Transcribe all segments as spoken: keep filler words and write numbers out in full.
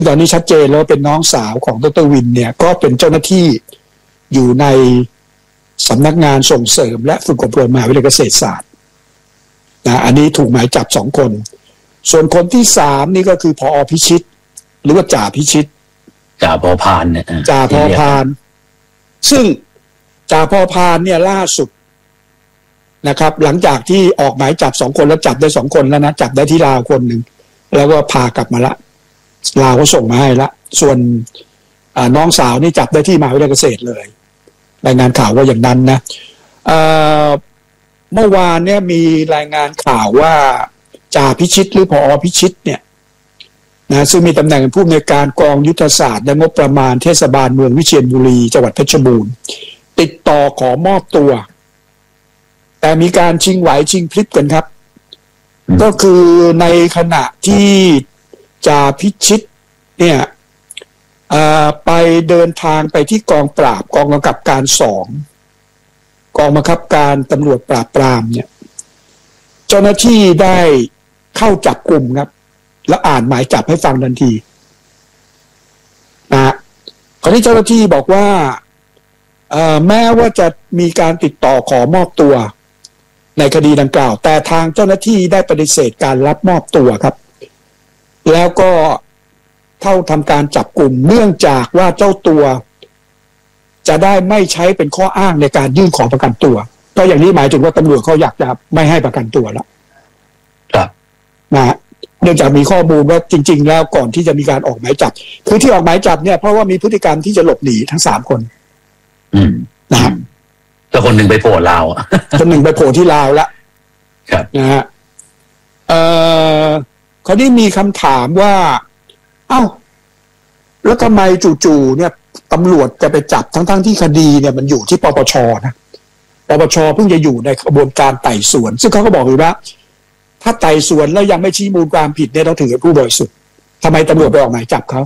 ตอนนี้ชัดเจนแล้วเป็นน้องสาวของดร.วินเนี่ยก็เป็นเจ้าหน้าที่อยู่ในสำนักงานส่งเสริมและฝึกอบรมมหาวิทยาลัยเกษตรศาสตร์นะอันนี้ถูกหมายจับสองคนส่วนคนที่สามนี่ก็คือผอ.พิชิตหรือว่าจ่าพิชิตจ่าพอพานเนี่ยจ่าพอพานซึ่งจ่าพอพานเนี่ยล่าสุดนะครับหลังจากที่ออกหมายจับสองคนแล้วจับได้สองคนแล้วนะจับได้ที่ลาวคนหนึ่งแล้วก็พากลับมาละลาวก็ส่งมาให้ละส่วนน้องสาวนี่จับได้ที่มหาวิทยาลัยเกษตรเลยรายงานข่าวว่าอย่างนั้นนะเเมื่อวานเนี่ยมีรายงานข่าวว่าจ่าพิชิตหรือผอ.พิชิตเนี่ยนะซึ่งมีตำแหน่งเป็นผู้อำนวยการกองยุทธศาสตร์และงบประมาณเทศบาลเมืองวิเชียรบุรีจังหวัดเพชรบูรณ์ติดต่อขอมอบตัวแต่มีการชิงไหวชิงพลิบกันครับก็คือในขณะที่จ่าพิชิตเนี่ยไปเดินทางไปที่กองปราบกองกำกับการสองกองบังคับการตำรวจปราบปรามเนี่ยเจ้าหน้าที่ได้เข้าจับกลุ่มครับแล้วอ่านหมายจับให้ฟังทันทีนะคราวนี้เจ้าหน้าที่บอกว่าแม้ว่าจะมีการติดต่อขอมอบตัวในคดีดังกล่าวแต่ทางเจ้าหน้าที่ได้ปฏิเสธการรับมอบตัวครับแล้วก็เข้าทำการจับกลุ่มเนื่องจากว่าเจ้าตัวจะได้ไม่ใช้เป็นข้ออ้างในการยื่นขอประกันตัวก็อย่างนี้หมายถึงว่าตำรวจเขาอยากจะไม่ให้ประกันตัวแล้วครับนะเนื่องจากมีข้อมูลว่าจริงๆแล้วก่อนที่จะมีการออกหมายจับคือที่ออกหมายจับเนี่ยเพราะว่ามีพฤติกรรมที่จะหลบหนีทั้งสามคนอืมนะครับแล้วคนหนึ่งไปโผล่ลาวคนหนึ่งไปโผล่ที่ลาวละครับนะฮะเอ่อคราวนี้มีคำถามว่าเอ้าแล้วทำไมจู่ๆเนี่ยตำรวจจะไปจับทั้งๆที่คดีเนี่ยมันอยู่ที่ปปชนะปปชเพิ่งจะอยู่ในกระบวนการไต่สวนซึ่งเขาก็บอกอยู่ว่าถ้าไต่สวนแล้วยังไม่ชี้มูลความผิดเนี่ยต้องถือเป็นผู้บริสุทธิ์ทำไมตำรวจไปออกหมายจับเขา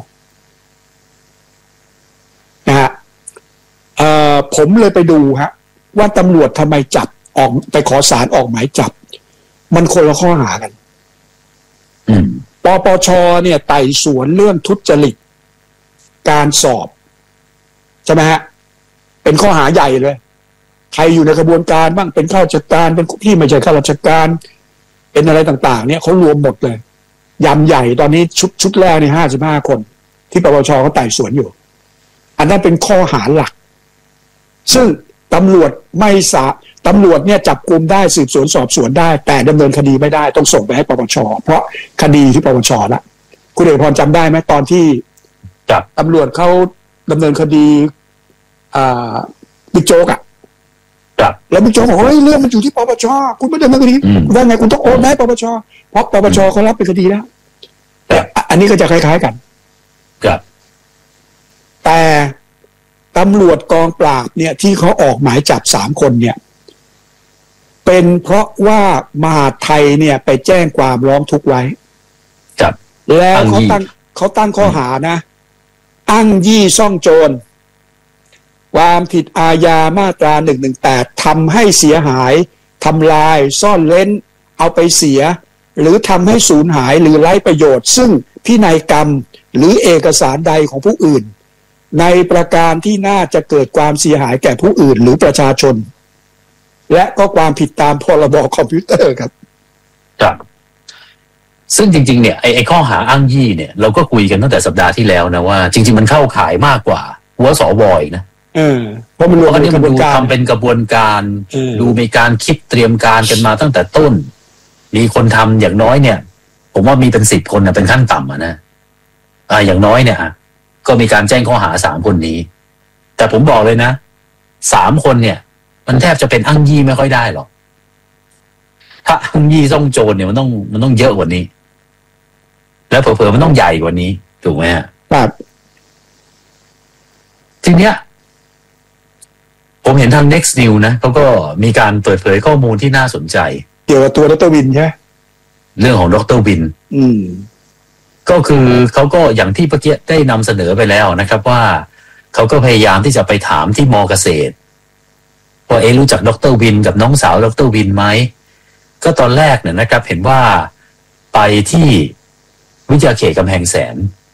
นะฮะเอ่อผมเลยไปดูฮะว่าตำรวจทำไมจับออกไปขอศาลออกหมายจับมันคนละข้อหากันปปชเนี่ยไต่สวนเรื่องทุจริตการสอบใช่ไหมฮะเป็นข้อหาใหญ่เลยใครอยู่ในกระบวนการบ้างเป็นข้าราชการเป็นที่ไม่ใช่ข้าราชการเป็นอะไรต่างๆเนี่ยเขารวมหมดเลยยำใหญ่ตอนนี้ชุดชุดแรกในห้าสิบห้าคนที่ปปชเขาไต่สวนอยู่อันนั้นเป็นข้อหาหลักซึ่งตำรวจไม่สาตำรวจเนี่ยจับกุมได้สืบสวนสอบสวนได้แต่ดำเนินคดีไม่ได้ต้องส่งไปให้ปปชเพราะคดีที่ปปชละคุณเอกพรจำได้ไหมตอนที่จับตำรวจเขาดำเนินคดีอ่าบิ๊กโจ๊กอ่ะแล้วบิ๊กโจ๊กบอกเฮ้ยเรื่องมันอยู่ที่ปปชคุณไม่ดำเนินคดีว่าไงคุณต้องโอนให้ปปชเพราะปปชเขารับเป็นคดีแล้วแต่อันนี้ก็จะคล้ายๆกันครับแต่ตำรวจกองปราบเนี่ยที่เขาออกหมายจับสามคนเนี่ยเป็นเพราะว่ามหาดไทยเนี่ยไปแจ้งความร้องทุกข์ไว้ครับแล้วเขาตั้งเขาตั้งข้อหานะอ้างยี่ซ่องโจรความผิดอาญามาตราหนึ่งหนึ่งแปดทำให้เสียหายทำลายซ่อนเร้นเอาไปเสียหรือทำให้สูญหายหรือไร้ประโยชน์ซึ่งพินัยกรรมหรือเอกสารใดของผู้อื่นในประการที่น่าจะเกิดความเสียหายแก่ผู้อื่นหรือประชาชนและก็ความผิดตามพรบคอมพิวเตอร์ครับครับซึ่งจริงๆเนี่ยไอ้ไอ้ข้อหาอ้างยี่เนี่ยเราก็คุยกันตั้งแต่สัปดาห์ที่แล้วนะว่าจริงๆมันเข้าข่ายมากกว่าหัวสวอีกนะเออเพราะมันรวมในกระบวนการทำเป็นกระบวนการดูมีการคิดเตรียมการกันมาตั้งแต่ต้นมีคนทำอย่างน้อยเนี่ยผมว่ามีเป็นสิบคนนะเป็นขั้นต่ำอ่ะนะอ่าอย่างน้อยเนี่ยก็มีการแจ้งข้อหาสามคนนี้แต่ผมบอกเลยนะสามคนเนี่ยมันแทบจะเป็นอ้างยี่ไม่ค่อยได้หรอกถ้าอ้างยี่ซ่องโจรเนี่ยมันต้องมันต้องเยอะกว่านี้แล้วเผลอๆมันต้องใหญ่กว่านี้ถูกไหมฮะครับทีเนี้ยผมเห็นทาง Next News นะเขาก็มีการเปิดเผยข้อมูลที่น่าสนใจเกี่ยวกับตัวดร.วินใช่ไหมเรื่องของดร.วินอืมก็คือเขาก็อย่างที่เมื่อกี้ได้นำเสนอไปแล้วนะครับว่าเขาก็พยายามที่จะไปถามที่ม.เกษตรว่าเอ๊ะรู้จักดร.วินกับน้องสาวดร.วินไหมก็ตอนแรกเนี่ยนะครับเห็นว่าไปที่วิทยาเขตกำแพงแสน